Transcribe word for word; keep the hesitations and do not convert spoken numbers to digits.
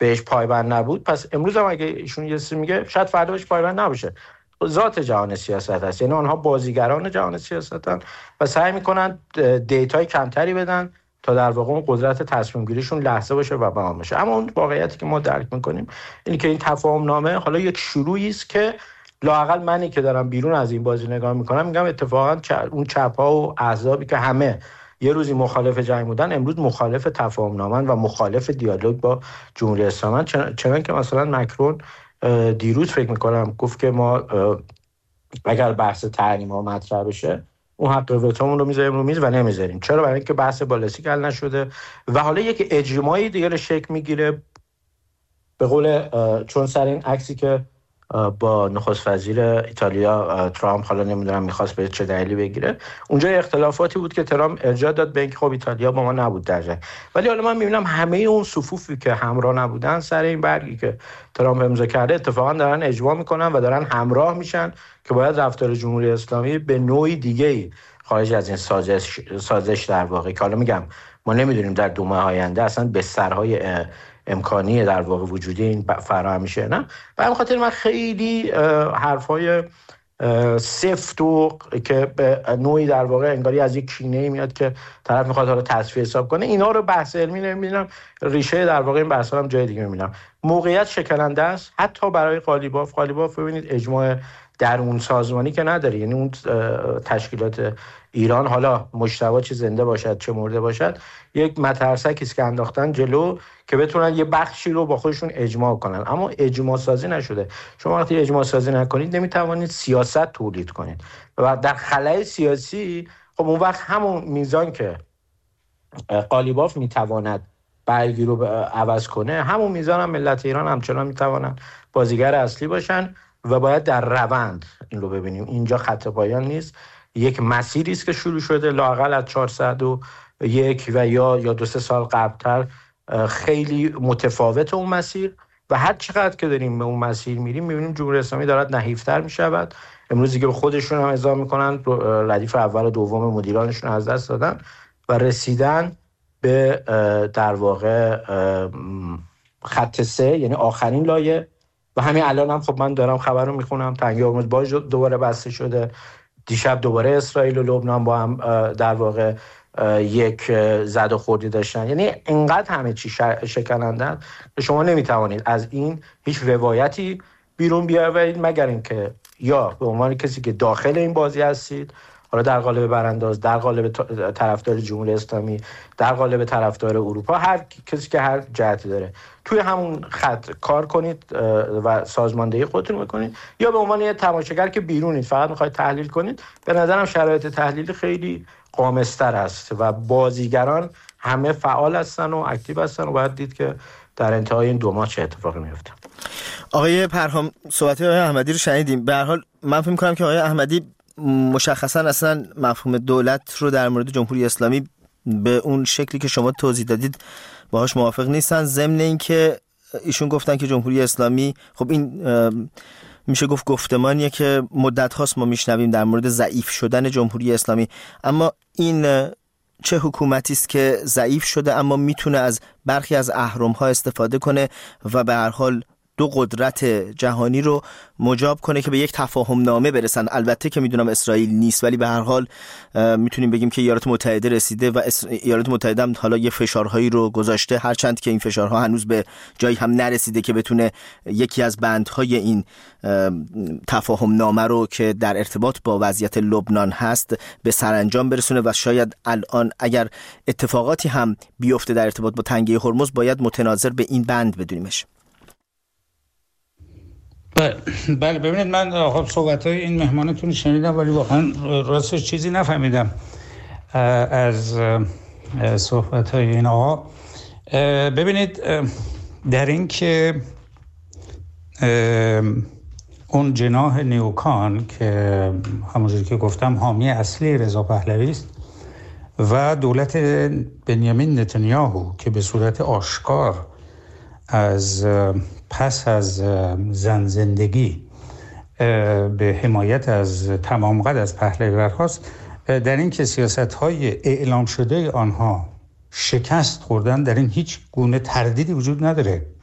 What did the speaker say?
بهش پایبند نبود، پس امروز هم اگه ایشون یه چیزی میگه شاید فردا بهش پایبند نباشه. ذات جهان سیاست هست، یعنی آنها بازیگران جهان سیاستن و سعی میکنن دیتای کمتری بدن تا در واقع اون قدرت تصمیم گیریشون لحظه باشه و بهام بشه. اما اون واقعیتی که ما درک میکنیم اینه که این تفاهم نامه حالا یک شروعی است که لااقل منی که دارم بیرون از این بازی نگاه میکنم میگم اتفاقا اون چپ‌ها و احزابی که همه یه روزی مخالف جنگ بودن امروز مخالف تفاهم نامه و مخالف دیالوگ با جمهوری اسلامی. چنان که مثلا مکرون دیروز فکر میکنم گفت که ما اگر بحث تحریم ها مطرح بشه اون حق وتومون رو میذاریم رو میز و نمیذاریم. چرا؟ برای اینکه بحث بالستیک حل نشده و حالا یک اجماعی دیگه شکل میگیره. به قول چون سر این عکسی که با نخست وزیر ایتالیا ترامپ حالا نمیدونم میخواست به چه دلیلی بگیره، اونجا اختلافاتی بود که ترامپ ارجاع داد به اینکه خب ایتالیا با ما نبود در جنگ. ولی حالا من میبینم همه اون صفوفی که همراه نبودن سر این برگی که ترامپ امضا کرده اتفاقا دارن اجماع میکنن و دارن همراه میشن که باید رفتار جمهوری اسلامی به نوعی دیگه‌ای خارج از این سازش سازش در واقع که حالا میگم ما نمیدونیم در دو ماه آینده اصلا بسترهای امکانی در واقع وجودی این فراهم میشه نه. و همین خاطر من خیلی حرفای سفت و که به نوعی در واقع انگاری از یک کینه‌ای میاد که طرف میخواد حالا تصفیه حساب کنه، اینا رو بحث علمی نمیبینم. ریشه در واقع این بحثا هم جای دیگه میبینم. موقعیت شکننده است حتی برای قالیباف. قالیباف ببینید اجماع درون سازمانی که نداره، یعنی اون تشکیلات ایران حالا مجتبی چه زنده باشد چه مرده باشد یک مترسکی است که انداختن جلو که بتونن یه بخشی رو با خودشون اجماع کنن، اما اجماع سازی نشده. شما وقتی اجماع سازی نکنید نمیتوانید سیاست تولید کنید و در خلأ سیاسی خب اون وقت همون میزان که قالیباف میتواند برگی رو عوض کنه همون میزان هم ملت ایران همچنان میتوانند بازیگر اصلی باشن و باید در روند این رو ببینیم. اینجا خط پایان نیست، یک مسیری است که شروع شده لااقل از چهارصد و یک و یا یا دو سه سال قبلتر خیلی متفاوت اون مسیر و هر چقدر که داریم به اون مسیر میریم میبینیم جمهوری اسلامی دارد نحیفتر میشود. امروز دیگه به خودشون هم اعزام میکنن ردیف اول و دوم مدیرانشون از دست دادن و رسیدن به در واقع خط سه، یعنی آخرین لایه. و همین الان هم خب من دارم خبر رو میخونم تنگه هرمز باز دوباره بسته شده، دیشب دوباره اسرائیل و لبنان با هم در واقع یک زد و خوردی داشتن. یعنی اینقدر همه چی شکننده که شما نمیتوانید از این هیچ روایتی بیرون بیاورید مگر اینکه یا به عنوان کسی که داخل این بازی هستید، حالا در قالب برانداز، در قالب طرفدار جمهوری اسلامی، در قالب طرفدار اروپا، هر کسی که هر جهتی داره توی همون خط کار کنید و سازماندهی خودتون میکنید، یا به عنوان یه تماشاگر که بیرونید فقط میخواید تحلیل کنید. به نظرم شرایط تحلیلی خیلی قامص‌تر است و بازیگران همه فعال هستن و اکتیو هستن و باید دید که در انتهای این دو ماه چه اتفاقی میفته. آقای پرهام صحبت آقای احمدی رو شنیدیم. به هر حال من فکر می‌کنم که آقای احمدی مشخصا اصلا مفهوم دولت رو در مورد جمهوری اسلامی به اون شکلی که شما توضیح دادید باهاش موافق نیستن. ضمن این که ایشون گفتن که جمهوری اسلامی، خب این میشه گفت گفتمانیه که مدت هاست ما میشنویم در مورد ضعیف شدن جمهوری اسلامی، اما این چه حکومتی است که ضعیف شده اما میتونه از برخی از اهرم‌ها استفاده کنه و به هر حال دو قدرت جهانی رو مجاب کنه که به یک تفاهم نامه برسن. البته که میدونم اسرائیل نیست، ولی به هر حال میتونیم بگیم که ایالات متحده رسیده و ایالات متحده هم حالا یه فشارهایی رو گذاشته، هرچند که این فشارها هنوز به جایی هم نرسیده که بتونه یکی از بندهای این تفاهم نامه رو که در ارتباط با وضعیت لبنان هست به سرانجام برسونه و شاید الان اگر اتفاقاتی هم بیفته در ارتباط با تنگه هرمز باید متناظر به این بند بدونیمش. بله ببینید من خب صحبت‌های این مهمانتون شنیدم ولی واقعا راستش چیزی نفهمیدم از صحبت‌های این آقا. ببینید در این که اون جناح نیوکان که همونجوری که گفتم حامی اصلی رضا پهلوی است و دولت بنیامین نتانیاهو که به صورت آشکار از پس از زن زندگی به حمایت از تمام قد از پهلوی برخاست، در این که سیاست‌های اعلام شده آنها شکست خوردن، در این هیچ گونه تردیدی وجود نداره.